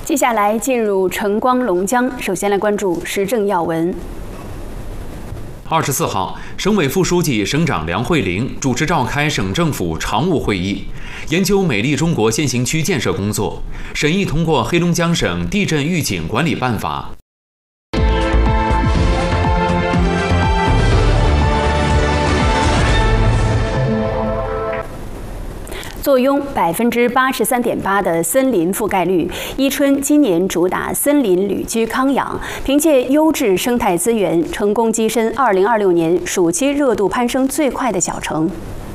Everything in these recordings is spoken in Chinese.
接下来进入晨光龙江，首先来关注时政要闻。 24号，省委副书记、省长梁慧玲主持召开省政府常务会议，研究美丽中国先行区建设工作，审议通过黑龙江省地震预警管理办法。 坐拥83.8%的森林覆盖率，伊春今年主打森林旅居康养，凭借优质生态资源，成功跻身2026年暑期热度攀升最快的小城。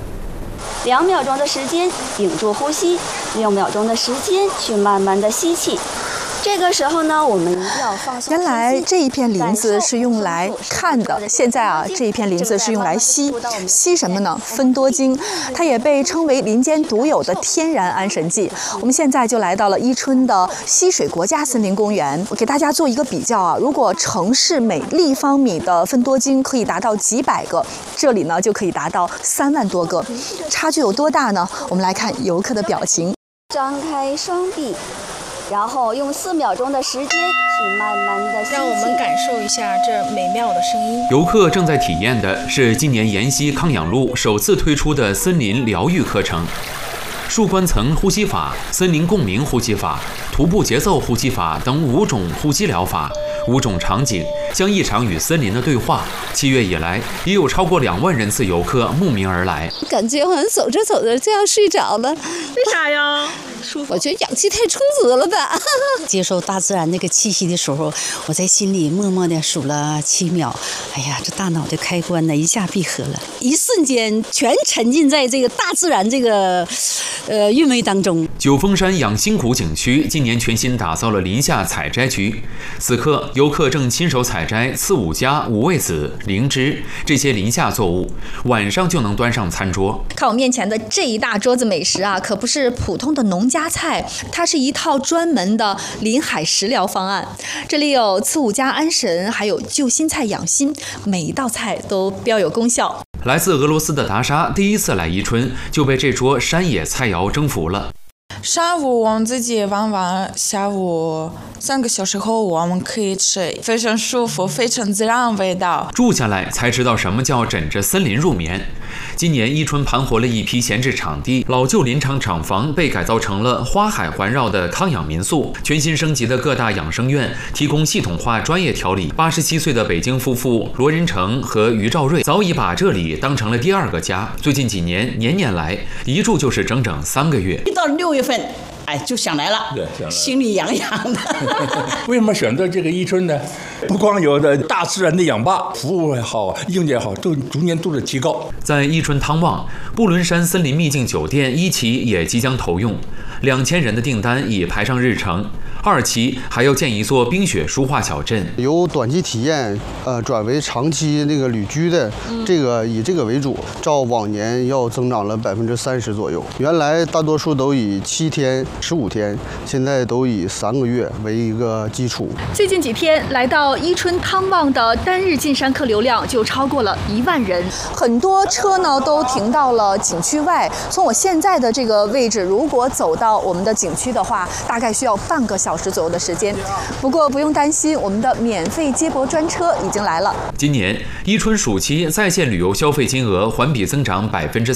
2秒钟的时间屏住呼吸，6秒钟的时间去慢慢的吸气。这个时候呢，我们一定要放松。 原来这一片林子是用来看的，现在啊，这一片林子是用来吸。吸什么呢？芬多精，它也被称为林间独有的天然安神剂。我们现在就来到了伊春的溪水国家森林公园，我给大家做一个比较啊。如果城市每立方米的芬多精可以达到几百个，这里呢就可以达到3万多个，差距有多大呢？我们来看游客的表情。 张开双臂。然后用4秒钟的时间去慢慢的吸气， 让我们感受一下这美妙的声音。 游客正在体验的是今年沿溪康养路首次推出的森林疗愈课程，树冠层呼吸法、森林共鸣呼吸法、徒步节奏呼吸法等5种呼吸疗法，5种场景，像一场与森林的对话。7月以来，已有超过2万人次游客慕名而来。 感觉好像走着走着就要睡着了， 为啥呀？ 我觉得氧气太充足了吧。接受大自然那个气息的时候，我在心里默默地数了7秒。哎呀，这大脑的开关呢一下闭合了，一瞬间全沉浸在这个大自然这个韵味当中。 九峰山养心谷景区今年全新打造了林下采摘区，此刻游客正亲手采摘刺五加、五味子、灵芝这些林下作物，晚上就能端上餐桌。 看我面前的这一大桌子美食啊，可不是普通的农家菜，它是一套专门的林海食疗方案。这里有刺五加安神，还有救心菜养心，每一道菜都标有功效。 来自俄罗斯的达莎第一次来伊春，就被这桌山野菜肴征服了。 上午我们自己玩完，下午3个小时后我们可以吃，非常舒服，非常自然味道。 住下来才知道什么叫枕着森林入眠。今年伊春盘活了一批闲置场地，老旧林场厂房被改造成了花海环绕的康养民宿，全新升级的各大养生院提供系统化专业调理。87岁的北京夫妇罗仁成和于兆瑞早已把这里当成了第2个家，最近几年年年来，一住就是整整3个月。 一到6月份，就想来了，心里痒痒的。 为什么选择这个伊春呢？不光有的大自然的氧吧，服务也好，硬件好，都逐年都在提高。 在伊春汤旺，布伦山森林秘境酒店1期也即将投用，2000人的订单已排上日程。2期还要建一座冰雪书画小镇， 由短期体验转为长期那个旅居的，以这个为主。照往年要增长了30%左右。原来大多数都以7天、15天，现在都以3个月为一个基础。 最近几天来到伊春汤旺的单日进山客流量就超过了1万人，很多车呢都停到了景区外。从我现在的这个位置，如果走到我们的景区的话，大概需要半个小时左右的时间。不过不用担心，我们的免费接驳专车已经来了。 今年伊春暑期在线旅游消费金额环比增长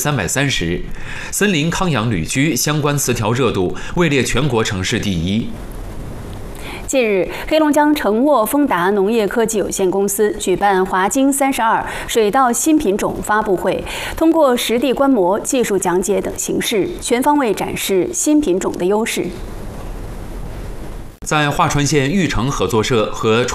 330%，森林康养旅居相关词条热度位列全国城市第1。 近日，黑龙江成沃丰达农业科技有限公司举办华金32水稻新品种发布会，通过实地观摩、技术讲解等形式，全方位展示新品种的优势。 在华川县玉成合作社和